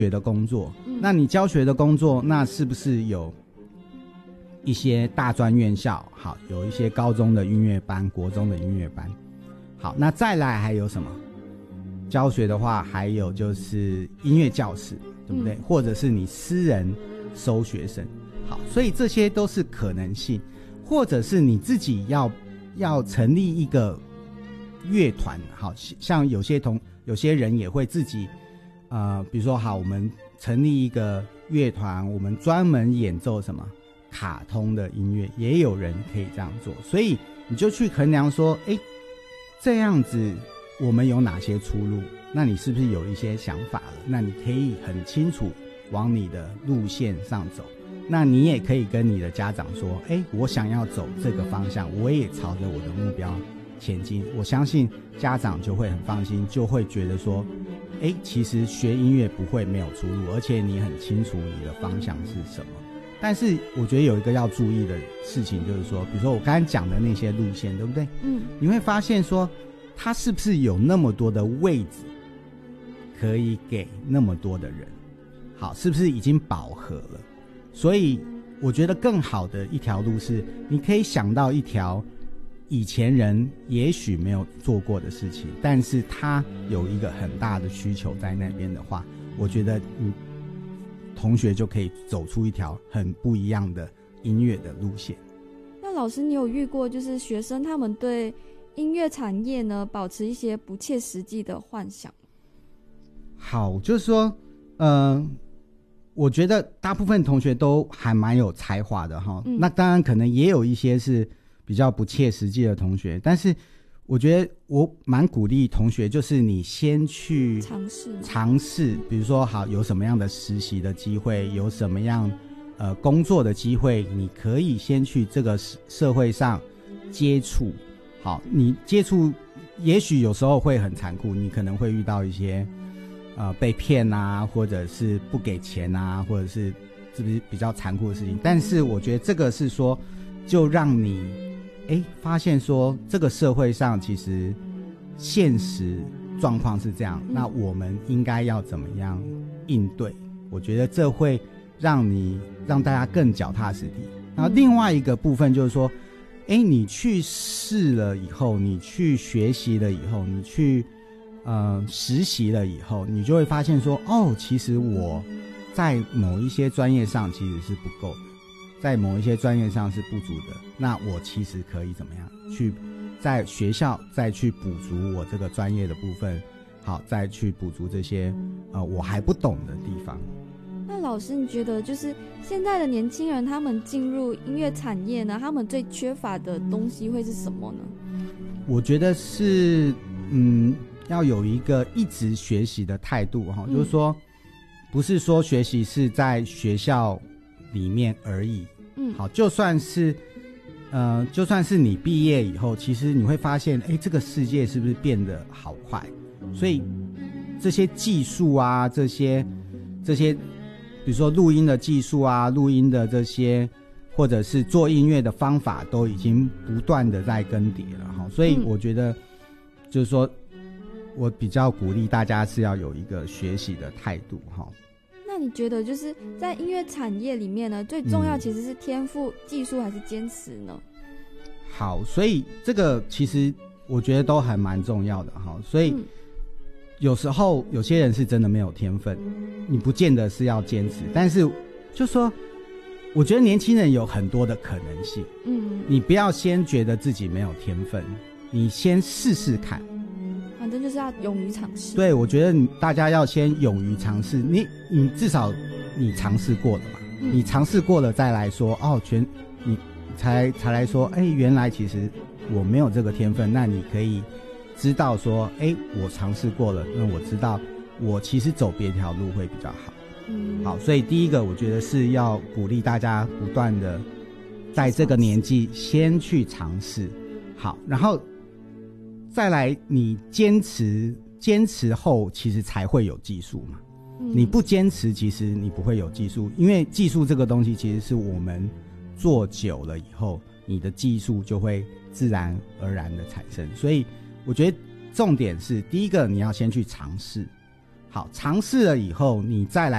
学的工作，那你教学的工作，那是不是有一些大专院校？好，有一些高中的音乐班、国中的音乐班。好，那再来还有什么？教学的话，还有就是音乐教室，对不对？或者是你私人收学生。好，所以这些都是可能性，或者是你自己要成立一个乐团。好，像有些人也会自己比如说好，我们成立一个乐团，我们专门演奏什么卡通的音乐，也有人可以这样做。所以你就去衡量说，这样子我们有哪些出路？那你是不是有一些想法了？那你可以很清楚往你的路线上走。那你也可以跟你的家长说，我想要走这个方向，我也朝着我的目标前进。我相信家长就会很放心，就会觉得说其实学音乐不会没有出路，而且你很清楚你的方向是什么。但是我觉得有一个要注意的事情，就是说比如说我刚才讲的那些路线，对不对？你会发现说它是不是有那么多的位置可以给那么多的人？好，是不是已经饱和了？所以我觉得更好的一条路是，你可以想到一条以前人也许没有做过的事情，但是他有一个很大的需求在那边的话，我觉得同学就可以走出一条很不一样的音乐的路线。 那老师，你有遇过就是学生他们对音乐产业呢保持一些不切实际的幻想？ 好，就是说我觉得大部分同学都还蛮有才华的哈，那当然可能也有一些是比较不切实际的同学，但是我觉得我蛮鼓励同学，就是你先去尝试，比如说好，有什么样的实习的机会，有什么样工作的机会，你可以先去这个社会上接触。好，你接触也许有时候会很残酷，你可能会遇到一些被骗啊，或者是不给钱啊，或者是不是比较残酷的事情。但是我觉得这个是说，就让你发现说这个社会上其实现实状况是这样，那我们应该要怎么样应对？我觉得这会让大家更脚踏实地。然后另外一个部分就是说，你去试了以后，你去学习了以后，你去实习了以后，你就会发现说，其实我在某一些专业上其实是不够的，在某一些专业上是不足的，那我其实可以怎么样去在学校再去补足我这个专业的部分，好，再去补足这些我还不懂的地方。 那老师，你觉得就是现在的年轻人他们进入音乐产业呢，他们最缺乏的东西会是什么呢？ 我觉得是要有一个一直学习的态度哈，就是说不是说学习是在学校里面而已。好，就算是你毕业以后，其实你会发现这个世界是不是变得好快？所以这些技术啊，这些比如说录音的技术啊，录音的这些或者是做音乐的方法都已经不断的在更迭了。所以我觉得就是说我比较鼓励大家是要有一个学习的态度。 那你觉得就是在音乐产业里面呢，最重要其实是天赋、技术还是坚持呢？ 好，所以这个其实我觉得都还蛮重要的。所以有时候有些人是真的没有天分，你不见得是要坚持，但是就说我觉得年轻人有很多的可能性。你不要先觉得自己没有天分，你先试试看， 反正就是要勇于尝试。 对，我觉得大家要先勇于尝试，你至少你尝试过了嘛，你尝试过了再来说你才来说原来其实我没有这个天分，那你可以知道说我尝试过了，那我知道我其实走别条路会比较好。好，所以第一个我觉得是要鼓励大家不断的在这个年纪先去尝试。好，然后再来你坚持后其实才会有技术嘛。你不坚持其实你不会有技术，因为技术这个东西其实是我们做久了以后你的技术就会自然而然的产生。所以我觉得重点是第一个你要先去尝试， 好，尝试了以后，你再来